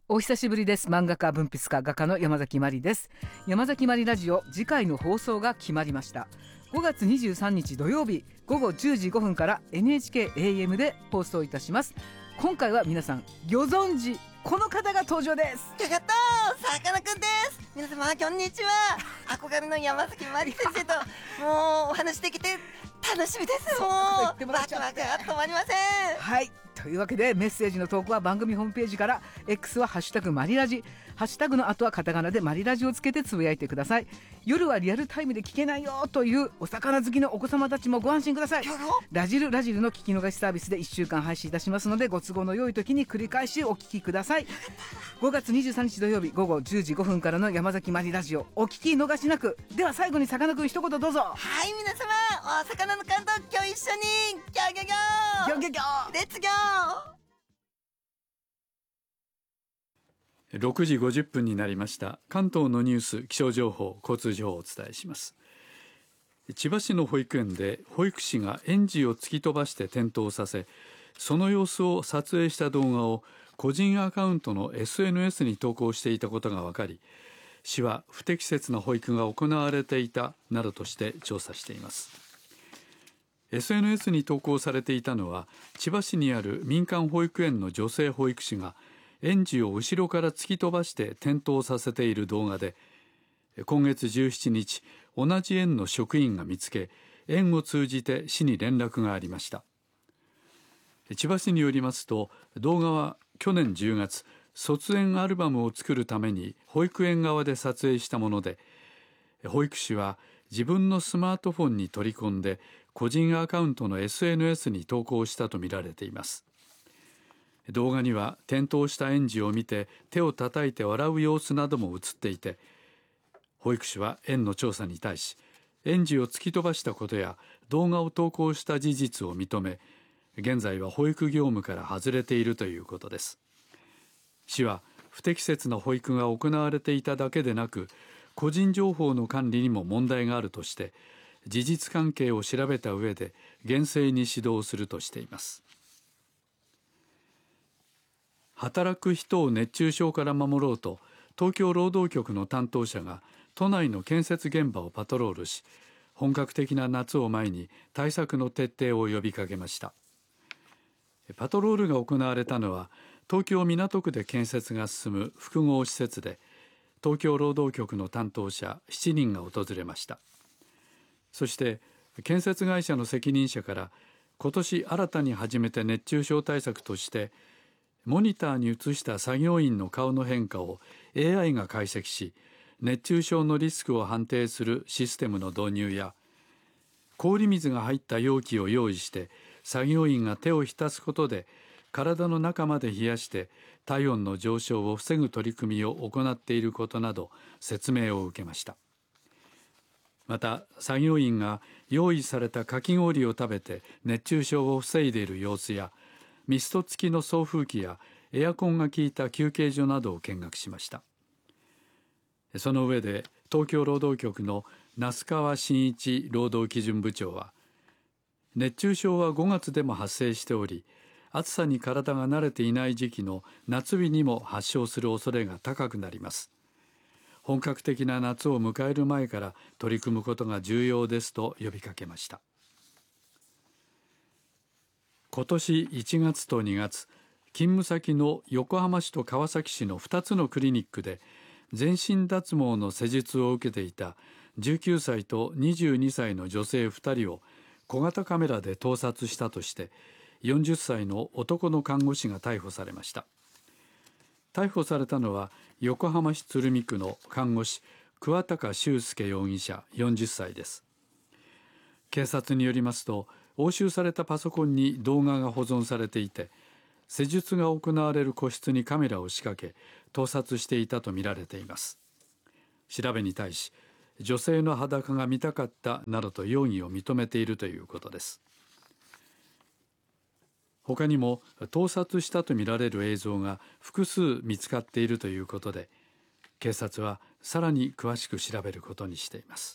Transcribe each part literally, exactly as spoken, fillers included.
お久しぶりです。漫画家文筆家画家の山崎まりです。山崎まりラジオ、次回の放送が決まりました。ごがつにじゅうさんにち土曜日ごごじゅうじごふんから エヌエイチケーエーエム で放送いたします。今回は皆さんご存知この方が登場です。 やったー、さかなクンです。皆様こんにちは。憧れの山崎まり先生ともうお話できて楽しみです。もうワクワクが止まりません。 はい、というわけでメッセージの投稿は番組ホームページから、 X はハッシュタグマリラジ、ハッシュタグの後はカタカナでマリラジをつけてつぶやいてください。夜はリアルタイムで聞けないよというお魚好きのお子様たちもご安心ください。ラジルラジルの聞き逃しサービスでいっしゅうかん配信いたしますので、ご都合の良い時に繰り返しお聞きください。ごがつにじゅうさんにち土曜日ごごじゅうじごふんからの山崎まりラジオ、お聞き逃しなく。では最後にさかなクン一言どうぞ。 はい、皆様お魚の感動今日一緒にギョギョギョギョギョギョレッツギョー。ろくじごじゅっぷんになりました。関東のニュース、気象情報、交通情報をお伝えします。千葉市の保育園で保育士が園児を突き飛ばして転倒させ、その様子を撮影した動画を個人アカウントの エスエヌエス に投稿していたことが分かり、市は不適切な保育が行われていたなどとして調査しています。エスエヌエス に投稿されていたのは、千葉市にある民間保育園の女性保育士が園児を後ろから突き飛ばして転倒させている動画で、今月じゅうしちにち同じ園の職員が見つけ、園を通じて市に連絡がありました。千葉市によりますと、動画は去年じゅうがつ卒園アルバムを作るために保育園側で撮影したもので、保育士は自分のスマートフォンに取り込んで個人アカウントの エスエヌエス に投稿したとみられています。動画には転倒した園児を見て手を叩いて笑う様子なども映っていて、保育士は園の調査に対し、園児を突き飛ばしたことや動画を投稿した事実を認め、現在は保育業務から外れているということです。市は不適切な保育が行われていただけでなく、個人情報の管理にも問題があるとして、事実関係を調べた上で厳正に指導するとしています。働く人を熱中症から守ろうと、東京労働局の担当者が都内の建設現場をパトロールし、本格的な夏を前に対策の徹底を呼びかけました。パトロールが行われたのは、東京港区で建設が進む複合施設で、東京労働局の担当者しちにんが訪れました。そして建設会社の責任者から、今年新たに始めて熱中症対策として、モニターに映した作業員の顔の変化を エーアイ が解析し、熱中症のリスクを判定するシステムの導入や、氷水が入った容器を用意して作業員が手を浸すことで体の中まで冷やして体温の上昇を防ぐ取り組みを行っていることなど説明を受けました。また作業員が用意されたかき氷を食べて熱中症を防いでいる様子や、ミスト付きの送風機やエアコンが効いた休憩所などを見学しました。その上で東京労働局の那須川真一労働基準部長は、熱中症はごがつでも発生しており、暑さに体が慣れていない時期の夏日にも発症する恐れが高くなります。本格的な夏を迎える前から取り組むことが重要ですと呼びかけました。今年いちがつとにがつ、勤務先の横浜市と川崎市のふたつのクリニックで全身脱毛の施術を受けていたじゅうきゅうさいとにじゅうにさいの女性ふたりを小型カメラで盗撮したとして、よんじゅっさいの男の看護師が逮捕されました。逮捕されたのは横浜市鶴見区の看護師桑高修介容疑者よんじゅっさいです。警察によりますと、押収されたパソコンに動画が保存されていて、施術が行われる個室にカメラを仕掛け盗撮していたとみられています。調べに対し、女性の裸が見たかったなどと容疑を認めているということです。他にも盗撮したとみられる映像が複数見つかっているということで、警察はさらに詳しく調べることにしています。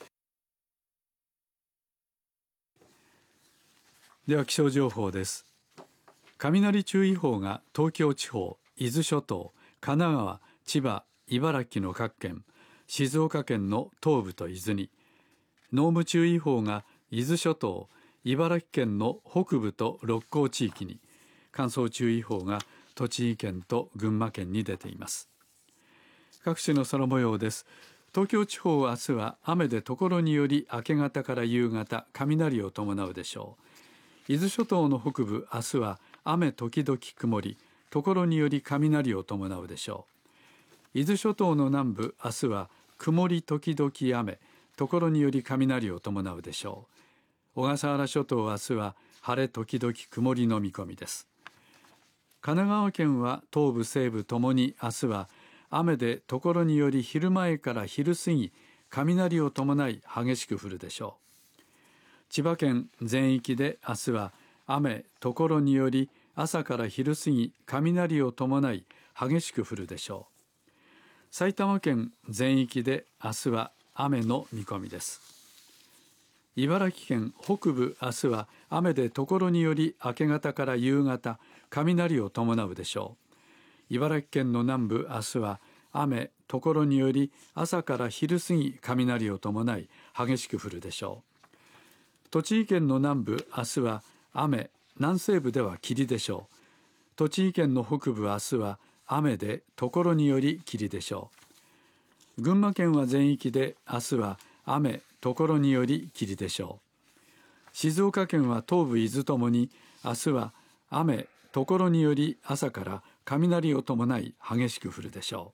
では気象情報です。雷注意報が東京地方、伊豆諸島、 神奈川、千葉、茨城の各県、静岡県の東部と伊豆に、濃霧注意報が伊豆諸島、茨城県の北部と六甲地域に、乾燥注意報が栃木県と群馬県に出ています。各地の空模様です。東京地方は明日は雨で所により明け方から夕方雷を伴うでしょう。伊豆諸島の北部、明日は雨時々曇り、所により雷を伴うでしょう。伊豆諸島の南部、明日は曇り時々雨、所により雷を伴うでしょう。小笠原諸島は明日は晴れ時々曇りの見込みです。神奈川県は東部西部ともに明日は雨で所により昼前から昼過ぎ雷を伴い激しく降るでしょう。千葉県全域で明日は雨所により朝から昼過ぎ雷を伴い激しく降るでしょう。埼玉県全域で明日は雨の見込みです。茨城県北部、明日は雨で所により明け方から夕方雷を伴うでしょう。茨城県の南部、明日は雨所により朝から昼過ぎ雷を伴い激しく降るでしょう。栃木県の南部、明日は雨、南西部では霧でしょう。栃木県の北部、明日は雨で所により霧でしょう。群馬県は全域で明日は雨所により霧でしょう。静岡県は東部伊豆ともに明日は雨所により朝から雷を伴い激しく降るでしょ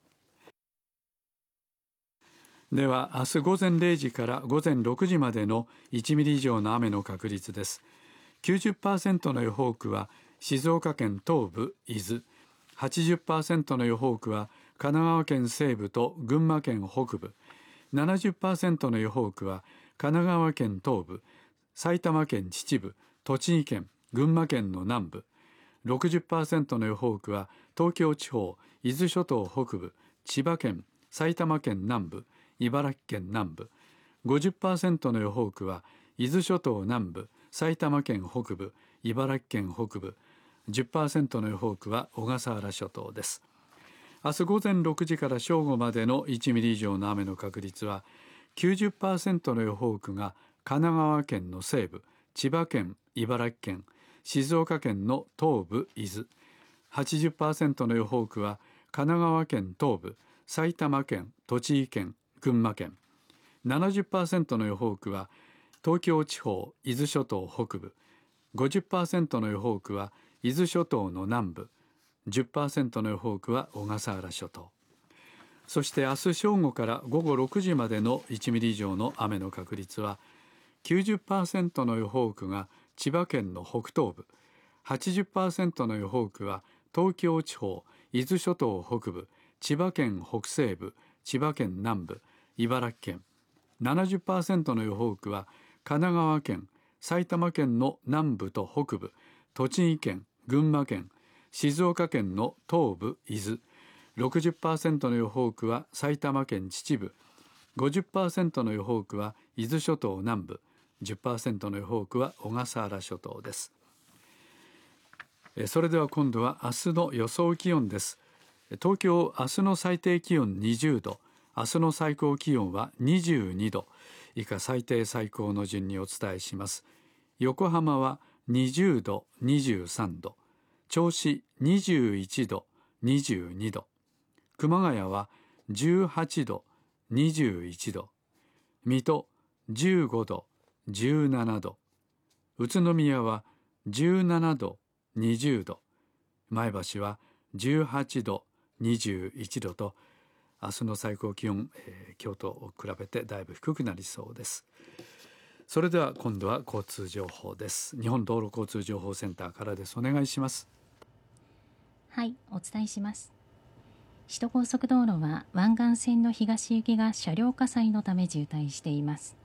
う。では明日午前れいじから午前ろくじまでのいちミリ以上の雨の確率です。 きゅうじゅっパーセント の予報区は静岡県東部伊豆、 はちじゅっパーセント の予報区は神奈川県西部と群馬県北部、 ななじゅっパーセント の予報区は神奈川県東部、埼玉県秩父、栃木県、群馬県の南部、 ろくじゅっパーセント の予報区は東京地方、伊豆諸島北部、千葉県、埼玉県南部、茨城県南部、 ごじゅっパーセント の予報区は伊豆諸島南部、埼玉県北部、茨城県北部、 じゅっパーセント の予報区は小笠原諸島です。明日午前ろくじから正午までのいちミリ以上の雨の確率は きゅうじゅっパーセント の予報区が神奈川県の西部、千葉県、茨城県、静岡県の東部伊豆、 はちじゅっパーセント の予報区は神奈川県東部、埼玉県、栃木県、群馬県、 ななじゅっパーセント の予報区は東京地方、伊豆諸島北部、 ごじゅっパーセント の予報区は伊豆諸島の南部、 じゅっパーセント の予報区は小笠原諸島。そして明日正午から午後ろくじまでのいちミリ以上の雨の確率は きゅうじゅっパーセント の予報区が千葉県の北東部、 はちじゅっパーセント の予報区は東京地方、伊豆諸島北部、千葉県北西部、千葉県南部、茨城県、 ななじゅっパーセント の予報区は神奈川県、埼玉県の南部と北部、栃木県、群馬県、静岡県の東部伊豆、 ろくじゅっパーセント の予報区は埼玉県秩父、 ごじゅっパーセント の予報区は伊豆諸島南部、 じゅっパーセント の予報区は小笠原諸島です。それでは今度は明日の予想気温です。東京、明日の最低気温にじゅうど、明日の最高気温はにじゅうにど、以下最低最高の順にお伝えします。横浜はにじゅうど、にじゅうさんど、銚子にじゅういちど、にじゅうにど、熊谷はじゅうはちど、にじゅういちど、水戸じゅうごど、じゅうななど、宇都宮はじゅうななど、にじゅうど、前橋はじゅうはちど、にじゅういちどと、明日の最高気温、えー、今日と比べてだいぶ低くなりそうです。それでは今度は交通情報です。日本道路交通情報センターからです。お願いします。 はい、お伝えします。首都高速道路は湾岸線の東行きが車両火災のため渋滞しています。